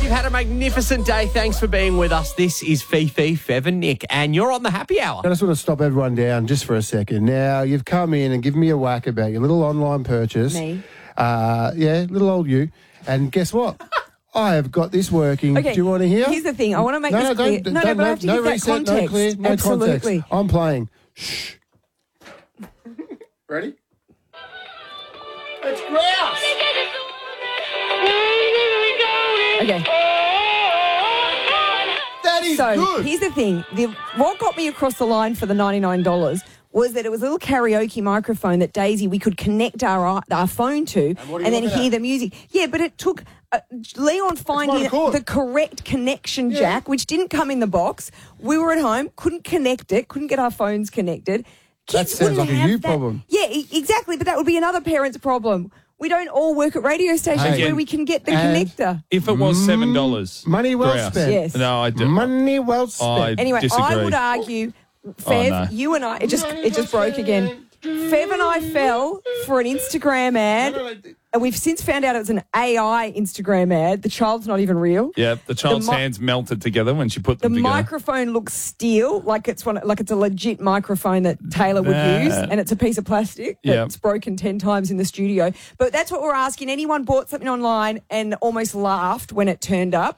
You've had a magnificent day. Thanks for being with us. This is Fifi, Fev and Nick, and you're on the happy hour. I just want to stop everyone down just for a second. Now, you've come in and given me a whack about your little online purchase. Me? Little old you. And guess what? I have got this working. Okay, Do you want to hear? Here's the thing. I want to make this clear. Don't, but I have to give that reset, context. no clear, no Absolutely. context. I'm playing. Shh. Ready? It's grouse. Okay. That is So good. here's the thing. What got me across the line for the $99 was that it was a little karaoke microphone that Daisy, we could connect our phone to and then hear the music. Yeah, but it took Leon finding the correct connection jack, which didn't come in the box. We were at home, couldn't connect it, couldn't get our phones connected. That Kids sounds wouldn't like a have you that. problem. Yeah, exactly, but that would be another parent's problem. We don't all work at radio stations Hey, where we can get the and- connector. If it was $7, Money well grouse. spent. Yes. No, I do. Money well spent. Anyway, disagree. I would argue, Fev, no. you and I, it just broke again. Fev and I fell for an Instagram ad, and we've since found out it was an AI Instagram ad. The child's not even real. Yeah, the child's mi- hands melted together when she put The them together. microphone looks steel, like it's a legit microphone that Taylor would use, and it's a piece of plastic that's broken 10 times in the studio. But that's what we're asking. Anyone bought something online and almost laughed when it turned up?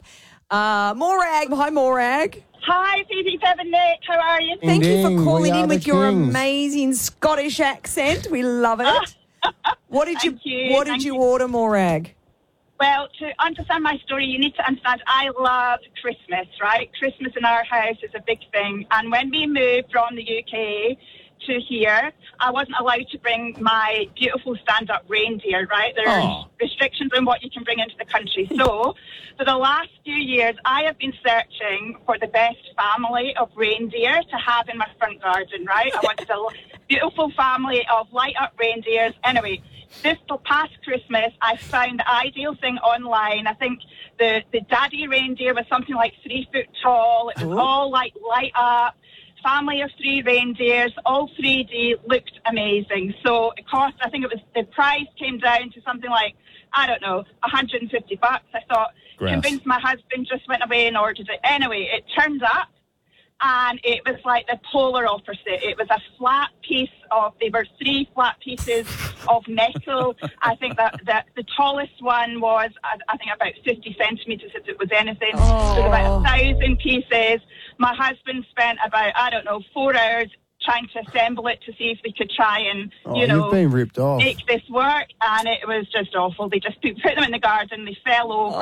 Morag, hi Morag. Hi, Phoebe, Fev and Nick. How are you? Thank you Ding, for calling we are in the with your kings. amazing Scottish accent. We love it. What did Thank you. What did Thank you you. order, Morag? Well, to understand my story, you need to understand I love Christmas, right? Christmas in our house is a big thing. And when we moved from the UK to here, I wasn't allowed to bring my beautiful stand-up reindeer, right? There are restrictions on what you can bring into the country. So for the last few years, I have been searching for the best family of reindeer to have in my front garden, right? I wanted a beautiful family of light-up reindeers. Anyway, this past Christmas, I found the ideal thing online. I think the daddy reindeer was something like 3 foot tall. It was all like light up. Family of 3 reindeers, all 3D, looked amazing. So it cost, I think it was, the price came down to something like, I don't know, $150. I thought, convinced my husband, just went away and ordered it. Anyway, it turned up and it was like the polar opposite. It was a flat piece they were 3 flat pieces of metal. I think that the tallest one was, I think about 50 centimetres if it was anything. There was about 1,000 pieces. My husband spent about, 4 hours trying to assemble it to see if we could try and, you've been ripped off. make this work, and it was just awful. They just put them in the garden, they fell over.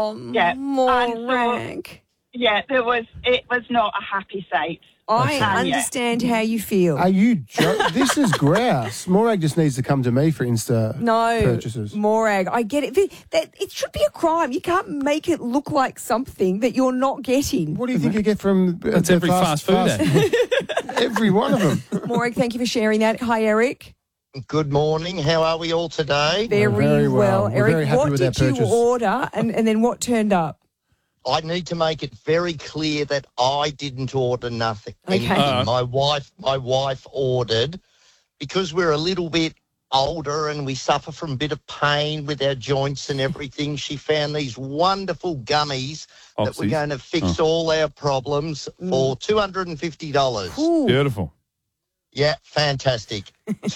Morag. It was not a happy sight. I understand how you feel. Are you this is grouse. Morag just needs to come to me for Insta purchases. Morag, I get it. It should be a crime. You can't make it look like something that you're not getting. What do you think you get from That's every fast food ad. Every one of them. Morag, thank you for sharing that. Hi, Eric. Good morning. How are we all today? Very well. We're Eric, very happy what with our did you purchase. order and then what turned up? I need to make it very clear that I didn't order nothing. Okay. Anything. My wife ordered, because we're a little bit older and we suffer from a bit of pain with our joints and everything. She found these wonderful gummies that were going to fix all our problems for $250. Ooh. Beautiful. Yeah, fantastic.